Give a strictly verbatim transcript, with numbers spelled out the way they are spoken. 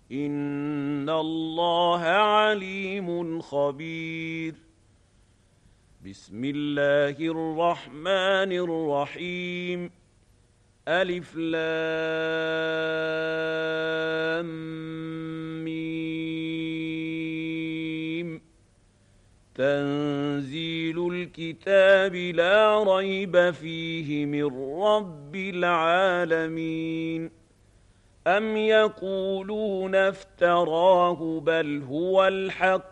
إن الله عليم خبير. بسم الله الرحمن الرحيم. ألف لام ميم. تنزيل الكتاب لا ريب فيه من رب العالمين. أم يقولون افتراه بل هو الحق